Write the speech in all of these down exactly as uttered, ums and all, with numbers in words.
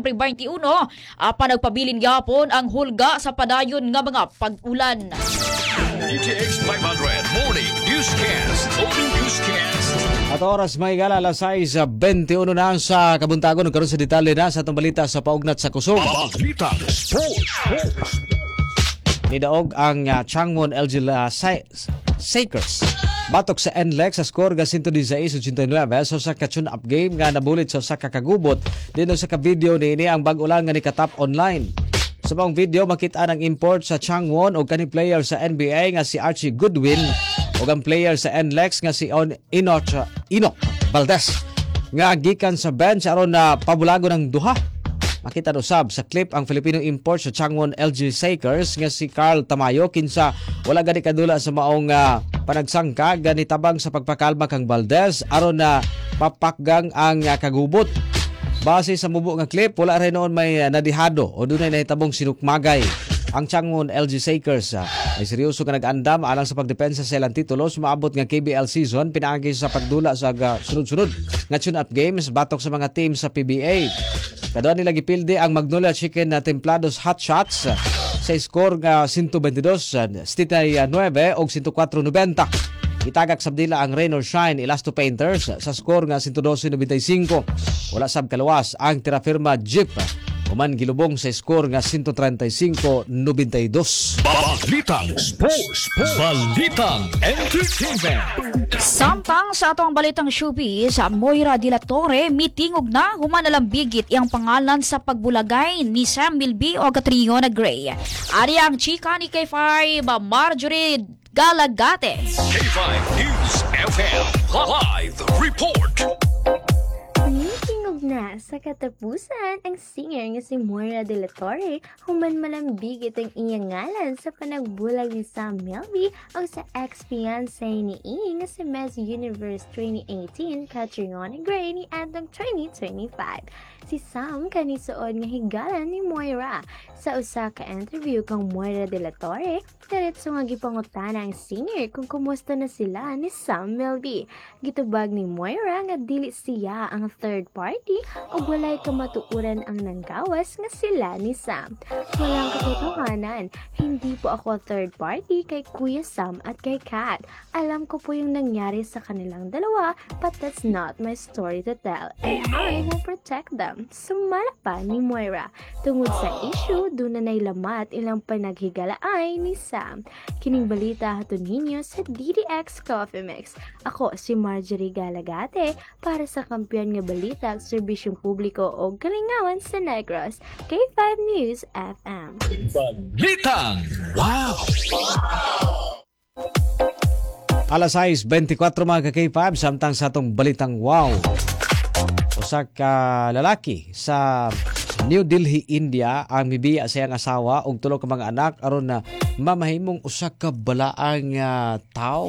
Setyembre twenty-one, apan nagpabilin gyapon ang hulga sa padayon nga mga pag-ulan. D T X five hundred Morning Newscast. Morning Newscast. At oras may gala alas sais twenty-one na sa kabuntagon karon sa detalye na sa atong balita sa paugnat sa kusog. Balita Sports. Nidaog ang uh, Changwon L G uh, Sakers batok sa N L E X sa score ga one sixteen eighty-nine so sa ka-tune-up game nga nabulit sa sa kakagubot dino sa ka-video niini ang bag-ulan nga nikatap online. Sa mga video makita ang import sa Changwon o kani player sa N B A nga si Archie Goodwin o ang player sa N L E X nga si On Enoch Enoch Valdez nga gikan sa bench aron na pabulago ng duha. Makita usab sa clip ang Filipino import sa Changwon L G Sakers nga si Carl Tamayo kinsa wala gani kadula sa maong uh, panagsangka gani tabang sa pagpakalma kang Valdez aron na papakgang ang uh, kagubot. Base sa mubo nga clip wala rin noon may uh, nadihado o dunay nahitabong sinukmagay. Ang Changwon L G Sakers uh, ay seryoso nga nag-andam alang sa pagdepensa sa ilang titulo sumaabot nga K B L season pinaagi sa pagdula sa uh, sunod-sunod nga tune-up games batok sa mga team sa P B A. Kadua nila gipilde ang Magnolia Chicken na Templados Hot Shots sa score nga one twenty-two, seventy-nine o one oh four ninety. Itagak sabdila ang Rain or Shine Elasto Painters sa score nga one twelve ninety-five. Wala sab kalawas ang Terrafirma Jeep human gilubong sa score nga one thirty-five ninety-two. Balitang Sports. Balitang Entertainment. Samtang sa atong balitang showbiz, Moira de la Torre mitingog na humanalambigit iyang pangalan sa pagbulagay ni Sam Milby o Catriona Gray. Ari ang chika ni K five Marjorie Galagate. K five News F M Live Report. Mitingog na sa katapusan ang singer nga si Moira de la Torre human malambigit ang iyang ngalan sa panagbulag ni Sam Milby o sa ex-fiancé ni I nga si Miss Universe twenty eighteen Catriona Gray ni Antong twenty twenty-five. Si Sam kanisuod nga higalan ni Moira. Sa usa ka interview kang Moira de la Torre, diretso nga gipangutana ang singer kung kumusta na sila ni Sam Milby. Gitubag ni Moira nga dili siya ang third party o walay kamatuuran ang nanggawas nga sila ni Sam. Walang katotohanan, hindi po ako third party kay Kuya Sam at kay Kat. Alam ko po yung nangyari sa kanilang dalawa, but that's not my story to tell and I will protect them. Sumala pa ni Moira. Tungod sa issue, doon na nailamat ilang panaghigalaay ni Sam. Kining balita hato ninyo sa D D X Coffee Mix. Ako si Marjorie Galagate para sa kampiyon nga balita at serbisyong publiko o kalingawan sa Negros. K five News F M. Balitang Wow! Alas sais twenty-four mga ka-K five samtang sa atong balitang wow. Usa ka lalaki sa New Delhi, India ang mibiya sa iyang asawa og tulo ka mga anak aron na mamahimong usa ka balaang uh, tao.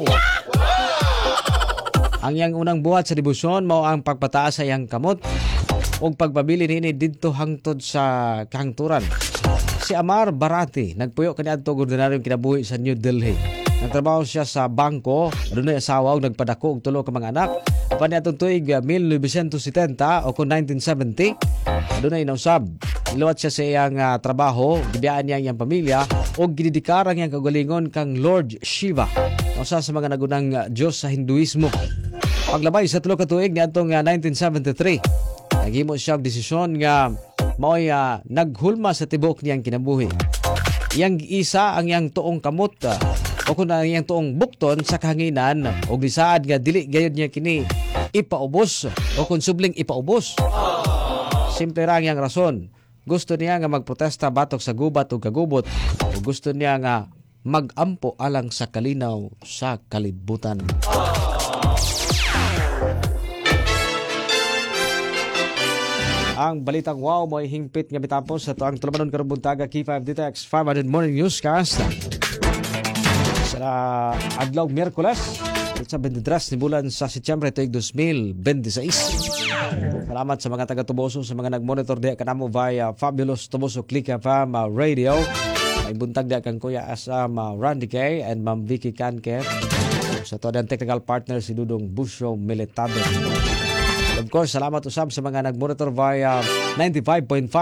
Ang iyang unang buhat sa debosyon mao ang pagpataas sa iyang kamot ug pagpabili niini didto hangtod sa kahangturan. Si Amar Bharati nagpuyo kaniadto og ordinaryong kinabuhi sa New Delhi. Nagtrabaho siya sa bangko, adunay asawa ug nagpadako og tulo ka mga anak. Pani atong tuig nineteen seventy o kung nineteen seventy, adunay nausab. Iluwat siya sa iyang uh, trabaho, gibiyaan niya ang iyang pamilya o gididikar ang iyang kagalingon kang Lord Shiva, usa sa mga nagunang uh, Diyos sa Hinduismo. Paglabay sa tulo ka tuig niadtong uh, nineteen seventy-three, naghimo siya og desisyon nga mao'y uh, naghulma sa tibok niyang kinabuhi. Iyang isa ang iyang tuong kamot uh, o kung ang iyang tuong bukton sa kahanginan o gisaad nga dili gayud niya kini ipaubos o kung subling ipaubos. Simple ra ang iyang rason. Gusto niya nga magprotesta batok sa gubat o kagubot o gusto niya nga magampo alang sa kalinaw sa kalibutan. Ang balitang wow mo ay hingpit nga bitapos sa tuang tulumanon karong buntaga K five D T X five hundred Morning Newscast. Sa adlaw Miyerkules, sa twenty-three ni bulan sa Setyembre tuig twenty twenty-six. Salamat sa mga taga-Tuboso, sa mga nag-monitor diya kanamo via Fabulous Tuboso Click F M uh, Radio. May buntag diya kang Kuya Asam uh, Randy K and Ma'am Vicky Canque. Sa to ang technical partner si Dudong Busyo Militado. Of course, salamat usab sa mga nag-monitor via ninety-five point five